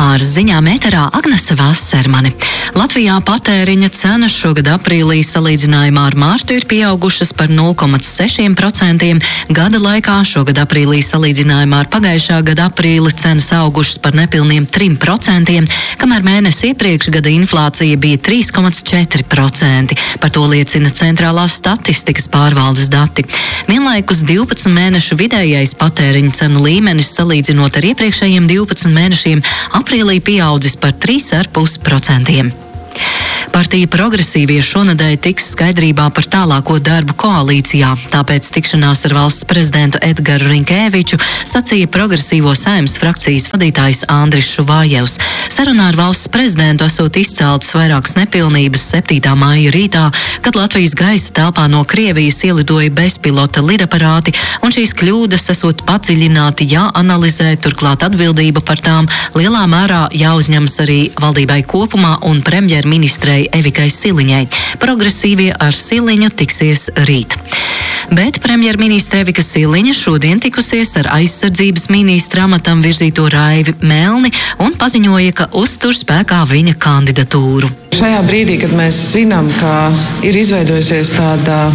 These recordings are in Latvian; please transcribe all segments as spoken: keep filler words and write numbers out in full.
Ar ziņām ēterā Agnese Vassermane. Latvijā patēriņa cenas šogad aprīlī salīdzinājumā ar mārtu ir pieaugušas par nulle komats seši procenti. Gada laikā šogad aprīlī salīdzinājumā ar pagājušā gada aprīli cenas augušas par nepilniem trim procentiem, kamēr mēnesi iepriekš gada inflācija bija trīs komats četri procenti. Par to liecina Centrālās statistikas pārvaldes dati. Vienlaikus divpadsmit mēnešu vidējais patēriņa cenu līmenis salīdzinot ar iepriekšējiem divpadsmit mēnešiem aprīlī pieaudzis par trīs komats pieci procenti. Partija Progresīvie šonedēļ tiks skaidrībā par tālāko darbu koalīcijā, tāpēc tikšanās ar valsts prezidentu Edgaru Rinkēviču sacīja Progresīvo Saeimas frakcijas vadītājs Andris Šuvājevs. Sarunā ar valsts prezidentu esot izceltas vairākas nepilnības septītā māja rītā, kad Latvijas gaisa telpā no Krievijas ielidoja bezpilota lidaparāti, un šīs kļūdas esot padziļināti jāanalizē, turklāt atbildība par tām lielā mērā jāuzņemas arī valdībai kopumā un premjerministrei Evikai Siliņai. Progresīvie ar Siliņu tiksies rīt. Bet premjerministre Evika Siliņa šodien tikusies ar aizsardzības ministra amatam virzīto Raivi Melni un paziņoja, ka uztur spēkā viņa kandidatūru. Šajā brīdī, kad mēs zinām, ka ir izveidojusies tāda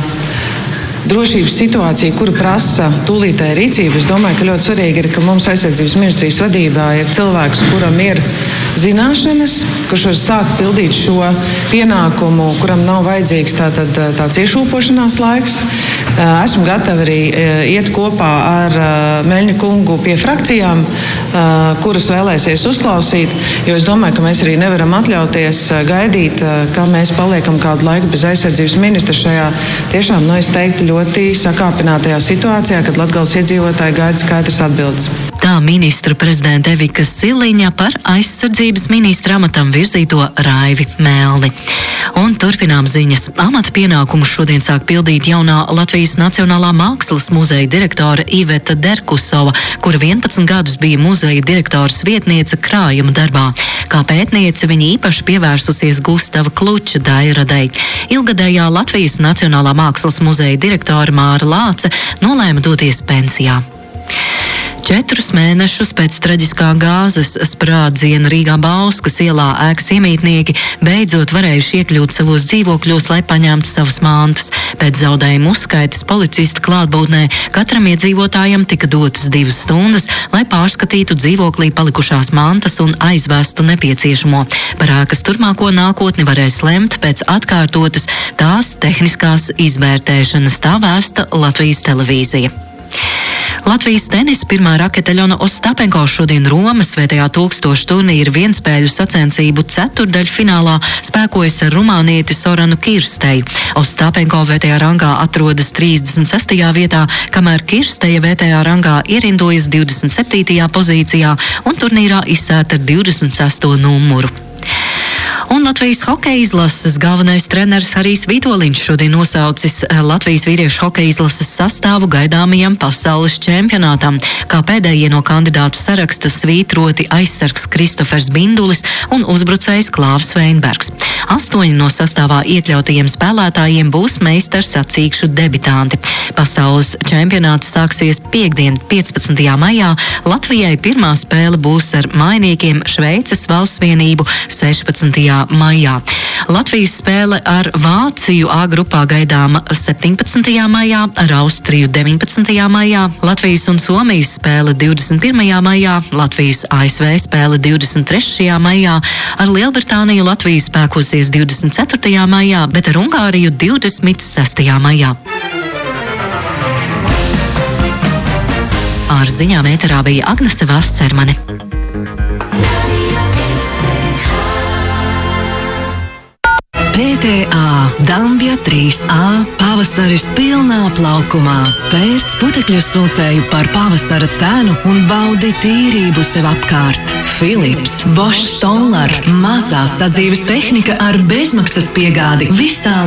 drošības situācija, kura prasa tūlītēju rīcību, es domāju, ka ļoti svarīgi ir, ka mums aizsardzības ministrijas vadībā ir cilvēks, kuram ir zināšanas, kurš var sākt pildīt šo pienākumu, kuram nav vajadzīgs tātad, tāds iešūpošanās laiks. Esmu gatava arī iet kopā ar Meļņa kungu pie frakcijām, kuras vēlēsies uzklausīt, jo es domāju, ka mēs arī nevaram atļauties gaidīt, ka mēs paliekam kādu laiku bez aizsardzības ministra šajā tiešām, nu es teiktu, ļoti sakāpinātajā situācijā, kad Latgales iedzīvotāji gaida skaidrs atbildes. Tā ministra prezidenta Evika Siliņa par aizsardzības ministra amatam virzīto Raivi Melni. Un turpinām ziņas. Amata pienākumus šodien sāk pildīt jaunā Latvijas Nacionālā mākslas muzeja direktore Iveta Derkusova, kura vienpadsmit gadus bija muzeja direktoras vietniece krājuma darbā. Kā pētniece viņa īpaši pievērsusies Gustava Kluča dairadei. Ilgadējā Latvijas Nacionālā mākslas muzeja direktore Māra Lāce nolēma doties pensijā. Četrus mēnešus pēc traģiskā gāzes sprādziena Rīgā Bauskas ielā ēkas iemītnieki beidzot varējuši iekļūt savos dzīvokļos, lai paņemtu savas mantas. Pēc zaudējumu uzskaites policista klātbūtnē katram iedzīvotājam tika dotas divas stundas, lai pārskatītu dzīvoklī palikušās mantas un aizvestu nepieciešamo. Par ēkas turpmāko nākotni varēs lemt pēc atkārtotas tās tehniskās izvērtēšanas, tā vēsta Latvijas televīzija. Latvijas tenisa pirmā rakete Aļona Ostapenko šodien Romas Svētajā tūkstoša turnīra vienspēļu sacensību ceturdaļfinālā spēkojas ar rumānieti Soranu Kirsteju. Ostapenko V T A rangā atrodas trīsdesmit sestajā vietā, kamēr Kirsteja V T A rangā ierindojas divdesmit septītajā pozīcijā un turnīrā izsēta ar divdesmit sesto numuru. Un Latvijas hokeja izlases galvenais treneris Harijs Vitoļņš šodien nosaucis Latvijas vīriešu hokeja izlases sastāvu gaidāmajam pasaules čempionātam, kā pēdējie no kandidātu saraksta svītroti aizsargs Kristofers Bindulis un uzbrucējs Klāvs Veinbergs. Astoņi no sastāvā iekļautajiem spēlētājiem būs meistars sacīkšu debitanti. Pasaules čempionāts sāksies piektdien, piecpadsmitajā maijā. Latvijai pirmā spēle būs ar mainiekiem Šveices valsts vienību sešpadsmitajā maijā. Latvijas spēle ar Vāciju A grupā gaidāma septiņpadsmitajā maijā, ar Austriju deviņpadsmitajā maijā, Latvijas un Somijas spēle divdesmit pirmajā maijā, Latvijas A S V spēle divdesmit trešajā maijā, ar Lielbritāniju Latvija spēkosies divdesmit ceturtajā maijā, bet ar Ungāriju divdesmit sestajā maijā. Ar ziņām ēterā bija Agnese Vassermane. P T A Dambja trīs A pavasaris pilnā plaukumā. Pērc putekļu sūcēju par pavasara cenu un baudi tīrību sev apkārt. Philips, Bosch Stoller, mazā sadzīves tehnika ar bezmaksas piegādi visā